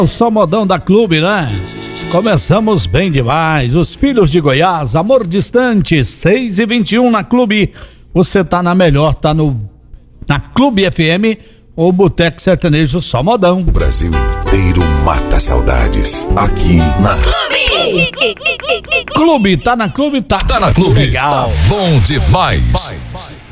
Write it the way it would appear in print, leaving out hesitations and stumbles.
O só modão da Clube, né? Começamos bem demais. Os Filhos de Goiás, Amor Distante, 6h21 na Clube. Você tá na melhor, tá na Clube FM, ou Boteco Sertanejo Só Modão. O Brasil inteiro mata saudades. Aqui na Clube, tá na Clube, tá. Tá na Clube. Legal. Tá bom demais.